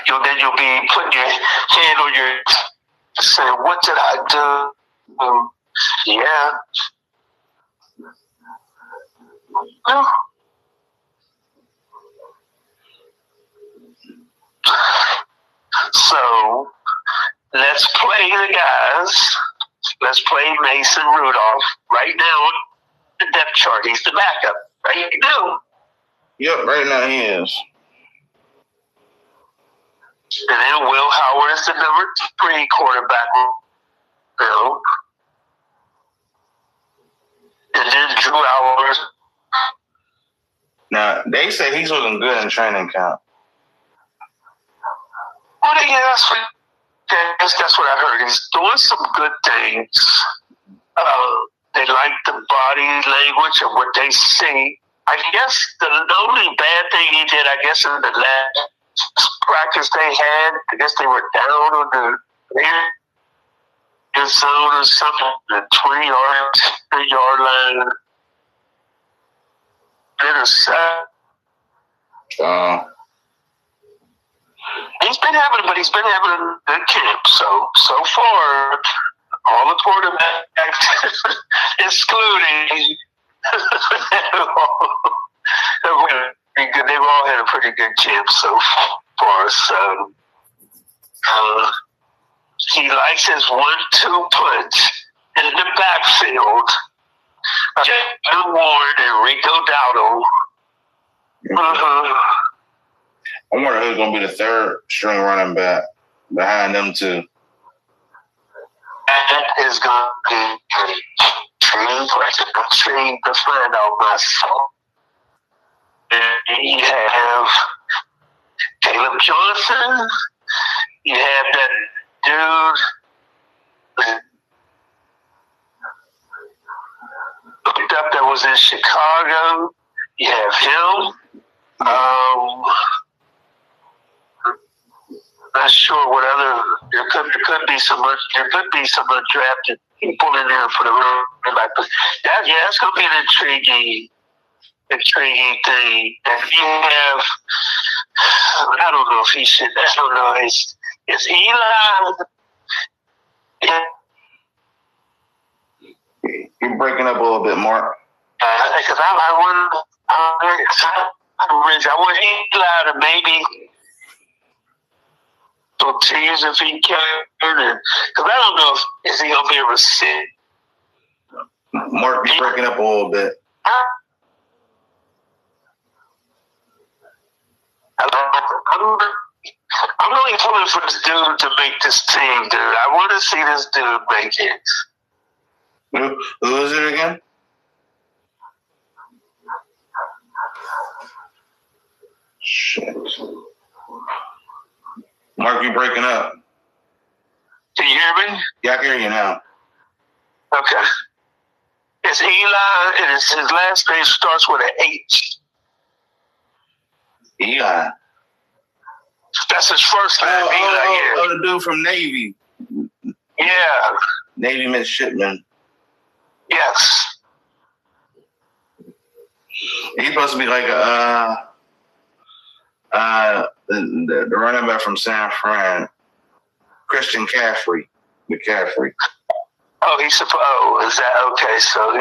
then you'll be putting your hand on your saying, "What did I do?" Yeah. So let's play the guys. Let's play Mason Rudolph right now. The depth chart. He's the backup. Right now. Yep, right now he is. And then Will Howard is the number 3 quarterback. Bill. And then Drew Howard. Now, they say he's looking good in training camp. Well, yeah, that's what I heard. He's doing some good things. They like the body language of what they see. I guess the only bad thing he did, I guess, in the last practice they had, I guess they were down on the zone or something, the 20-yard line. Intercept. He's been having a good camp. So far, all the quarterbacks, excluding, they've all had a pretty good camp so far. So he likes his 1-2 punch in the backfield. Jalen Warren and Rico Dowdle. I wonder who's going to be the third string running back behind them two. That is going to be a dream to find out myself. And you have Caleb Johnson. You have that dude that was in Chicago. You have him. Not sure what other. There could be some undrafted people in there for the running back. That's going to be an intriguing thing. And you have, I don't know if he should. I don't know. Is Eli? You're breaking up a little bit more. Because I want Eli to maybe tease if he can. Because I don't know if he gonna be able to sit. Mark, you're breaking up a little bit. I'm really pulling for this dude to make this team, dude. I want to see this dude make it. Who is it again? Shit. Mark, you breaking up. Can you hear me? Yeah, I can hear you now. Okay. It's Eli, and his last name starts with an H. Eli. That's his first name, Eli. Oh, the dude from Navy. Yeah. Navy midshipman. Yes. He's supposed to be like the running back from San Fran, Christian McCaffrey. Oh, is that okay? So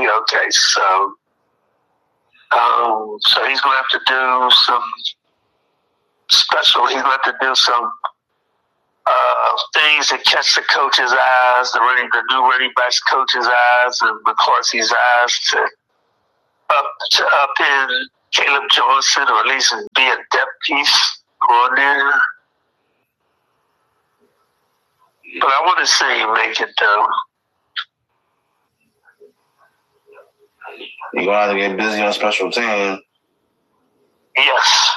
so he's gonna have to do some special. He's gonna have to do some things that catch the coach's eyes, the new running back's coach's eyes, and McCarthy's eyes to up in Caleb Johnson, or at least be a depth piece on there. But I want to see him make it, though. You're going to have to get busy on special team. Yes.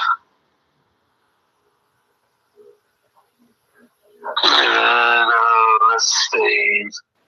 Let's see.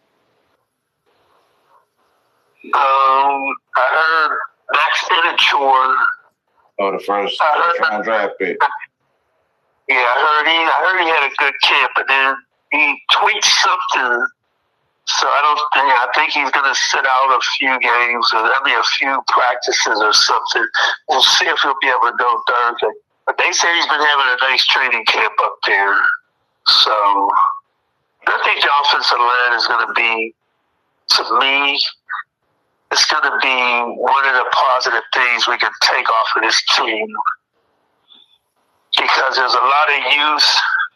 I heard Max Finichor. Oh, the first round draft pick. Yeah, I heard he had a good camp, but then he tweaked something. So I think he's going to sit out a few games, a few practices or something. We'll see if he'll be able to go Thursday. But they say he's been having a nice training camp up there. So I think the offensive line is going to be, to me, it's going to be one of the positive things we can take off of this team. Because there's a lot of youth,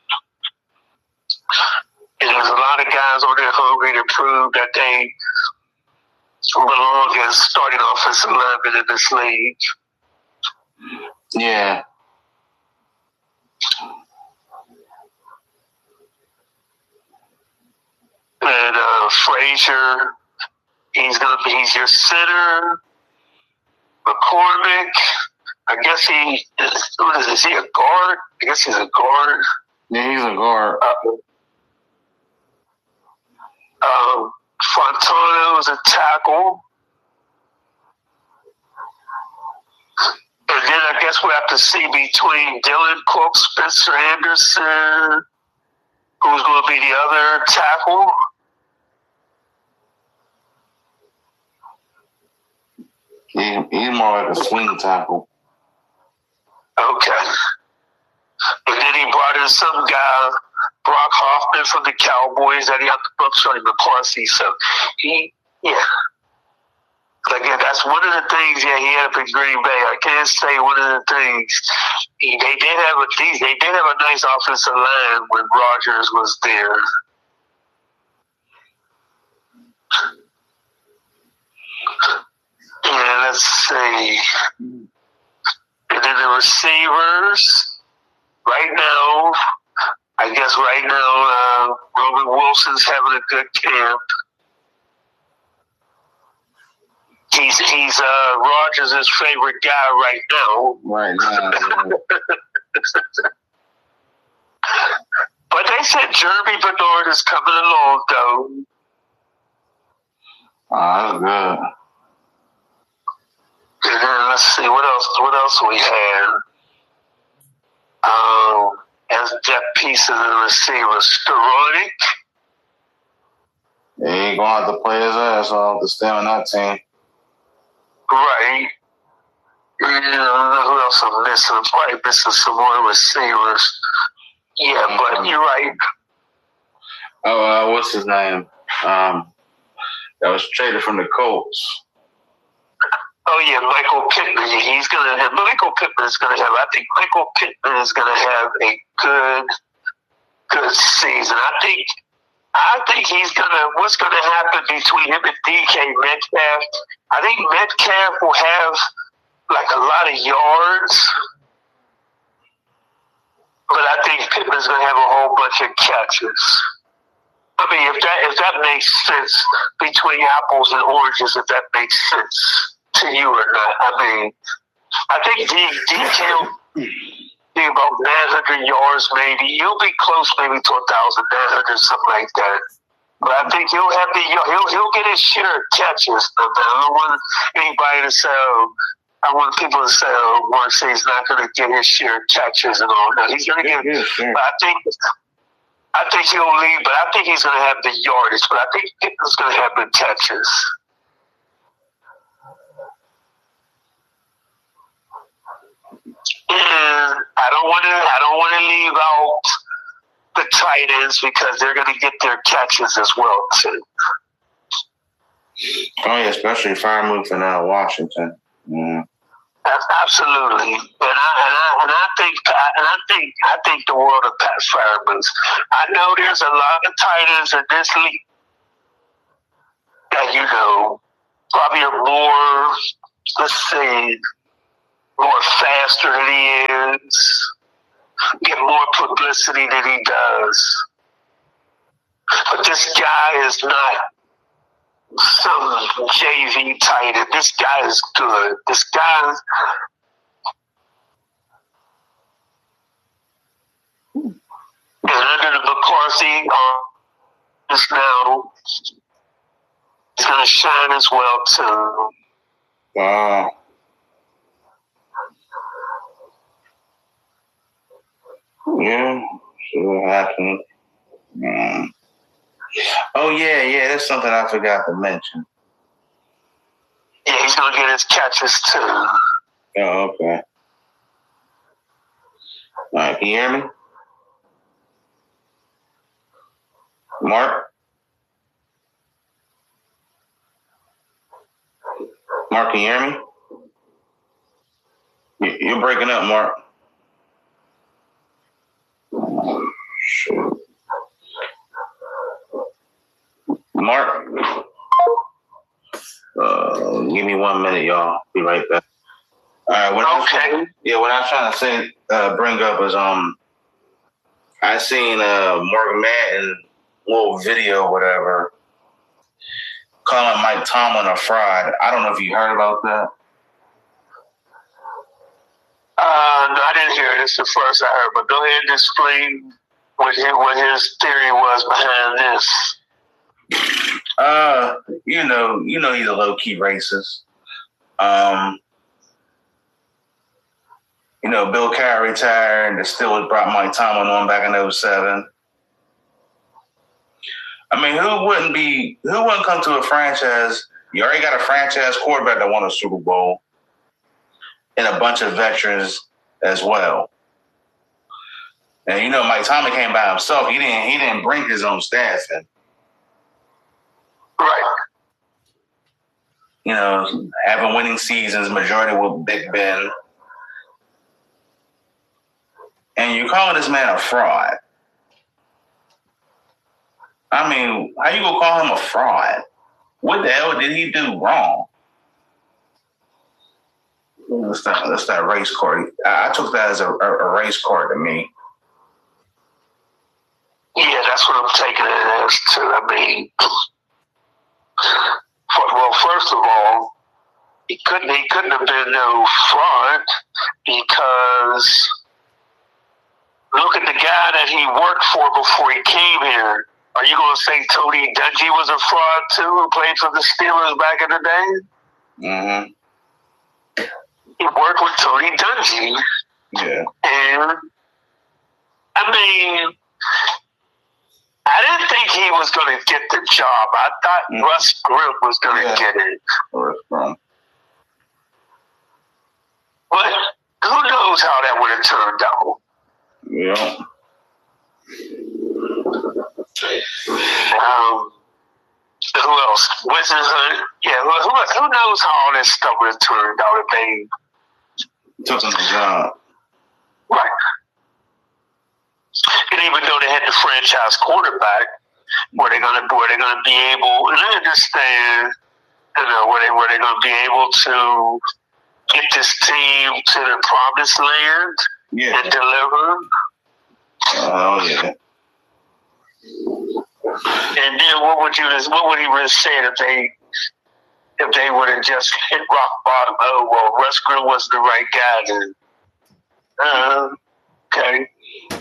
and there's a lot of guys on there hungry to prove that they belong as starting offensive linemen in this league. Yeah. And Frazier, he's your center. McCormick, I guess is he a guard? I guess he's a guard. Yeah, he's a guard. Fontana is a tackle. And then I guess we have to see between Dylan Cook, Spencer Anderson, who's going to be the other tackle. He's more like a swing tackle. Okay. And then he brought in some guy, Brock Hoffman from the Cowboys, that he had to book Sonny McCarthy. So again, that's one of the things. Yeah, he had up in Green Bay. I can't say one of the things. They did have a nice offensive line when Rodgers was there. Yeah, let's see. And then the receivers. Right now, Roman Wilson's having a good camp. He's Rodgers' favorite guy right now. Right now. But they said Jeremy Bernard is coming along, though. Oh, that's good. And then let's see what else we had. As that piece of the receivers, Sterotic. Yeah, he gonna have to play his ass off to stay on that team. Right. And I don't know who else I'm missing. I'm probably missing some more receivers. Yeah, but you're right. Oh, what's his name? That was traded from the Colts. Oh yeah, Michael Pittman. Michael Pittman is gonna have. I think Michael Pittman is gonna have a good season. I think he's gonna. What's gonna happen between him and DK Metcalf? I think Metcalf will have like a lot of yards, but I think Pittman's gonna have a whole bunch of catches. I mean, if that makes sense between apples and oranges, if that makes sense to you or not. I mean, I think DK will be about 900 yards maybe. He'll be close maybe to 1,900, something like that. But I think he'll get his share of catches. I don't want anybody to say, I want people to say, Mark say he's not going to get his share of catches and all. No, he's going to get. But I think he'll lead. But I think he's going to have the yardage. But I think Pittman's going to have the catches. And I don't want to leave out the tight ends because they're going to get their catches as well too. Oh yeah, especially Freiermuth and Washington. Mm. Absolutely, and I think the world of Pat Freiermuth. I know there's a lot of tight ends in this league that probably are more. Let's see. More faster than he is, get more publicity than he does. But this guy is not some JV tight end. This guy is good. This guy and under the McCarthy is now he's going to shine as well too. Wow. Yeah, see what happened. Oh, yeah, that's something I forgot to mention. Yeah, he's going to get his catches, too. Oh, okay. All right, can you hear me? Mark? Mark, can you hear me? You're breaking up, Mark. Shoot. Mark? Give me 1 minute, y'all. Be right back. All right. What I was trying to say, bring up is I seen Morgan Madden little video, or whatever, calling Mike Tomlin a fraud. I don't know if you heard about that. No, I didn't hear it. It's the first I heard. But go ahead and explain what his theory was behind this. You know, he's a low key racist. You know, Bill Cowher retired, and the Steelers brought Mike Tomlin on back in 2007. I mean, who wouldn't come to a franchise? You already got a franchise quarterback that won a Super Bowl and a bunch of veterans as well. And you know, Mike Tomlin came by himself. He didn't bring his own staff in. Right. You know, having winning seasons, majority with Big Ben. And you're calling this man a fraud. I mean, how you gonna call him a fraud? What the hell did he do wrong? That's that race card. I took that as a race card to me. Yeah, that's what I'm taking it as too. I mean, well, first of all, he couldn't have been no fraud because look at the guy that he worked for before he came here. Are you going to say Tony Dungy was a fraud too, who played for the Steelers back in the day? Mm-hmm. He worked with Tony Dungy. Yeah. And, I mean, I didn't think he was going to get the job. I thought Russ Grimm was going to get it. But who knows how that would have turned out? Yeah. Who else? Winston Hunt. Yeah, who knows how all this stuff would have turned out if they took him the job. Right. And even though they had the franchise quarterback, were they gonna be able, and I understand, you know, were they gonna be able to get this team to the promised land and deliver? Oh yeah. And then what would he have said if they would have just hit rock bottom? Oh well, Russ Grimm wasn't the right guy then. Okay.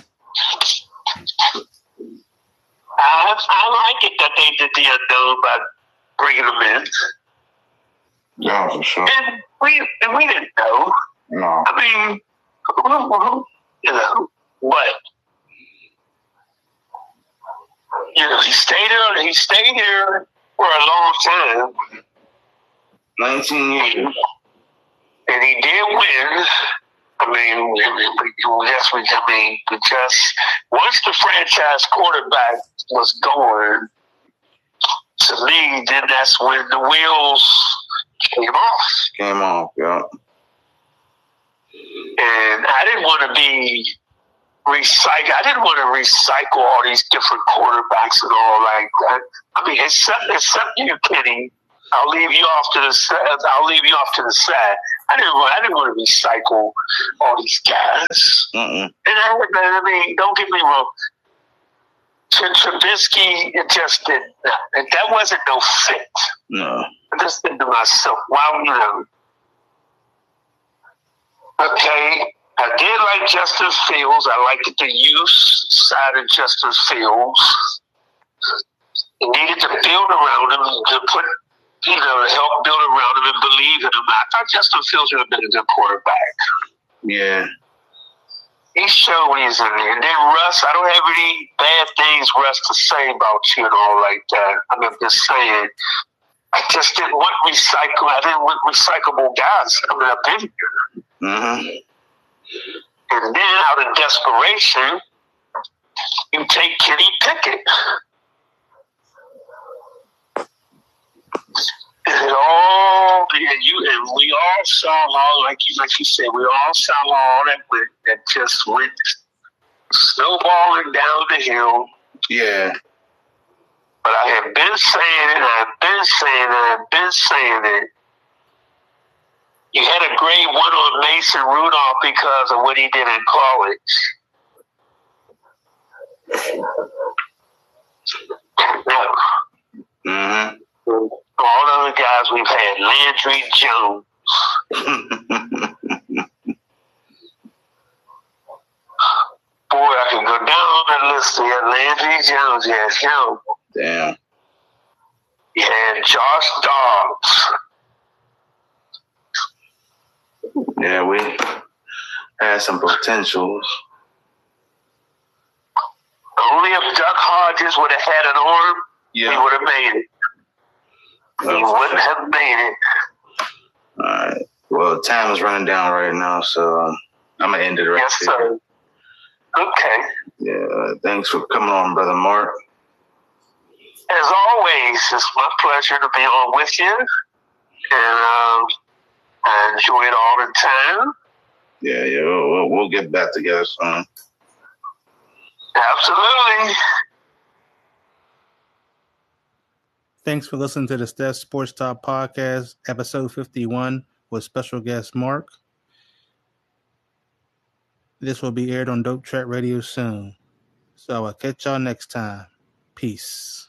I like it that they did the unknown by bringing them in. Yeah, for sure. And we didn't know. No. I mean, you know what? You know, he stayed here for a long time. 19 years. And he did win. I mean, because once the franchise quarterback was going, to me, then that's when the wheels came off. Yeah. And I didn't want to be recycle. I didn't want to recycle all these different quarterbacks and all like that. I mean, except you, Kenny. I'll leave you off to the side. I didn't want to recycle all these guys. And I mean, don't get me wrong. Trubisky, it just didn't. That wasn't no fit. No. I just think to myself, wow, you know. Okay, I did like Justin Fields. I liked the youth side of Justin Fields. He needed to build around him to put, you know, to help build around him and believe in him. I thought Justin Fields would have been a good quarterback. Yeah. He showed when he's in there. And then Russ, I don't have any bad things, Russ, to say about you and all like that. I mean, I'm just saying, I just didn't want recyclable guys coming up in here. Mm-hmm. And then, out of desperation, you take Kenny Pickett. And we all saw all, like you said, we all saw all that just went snowballing down the hill. Yeah. But I have been saying it. You had a great one on Mason Rudolph because of what he did in college. Now, all other guys we've had, Landry Jones. Boy, I can go down the list here. Landry Jones, yes, him. Damn. You had Josh Dobbs. Yeah, we had some potentials. Only if Duck Hodges would have had an arm, he would have made it. He wouldn't have made it. All right. Well, time is running down right now, so I'm going to end it right here. Yes, sir. Okay. Yeah, thanks for coming on, Brother Mark. As always, it's my pleasure to be on with you. And I enjoy it all the time. Yeah. We'll get back together soon. Absolutely. Thanks for listening to the Steph Sports Talk Podcast, episode 51, with special guest Mark. This will be aired on Dope Track Radio soon. So I'll catch y'all next time. Peace.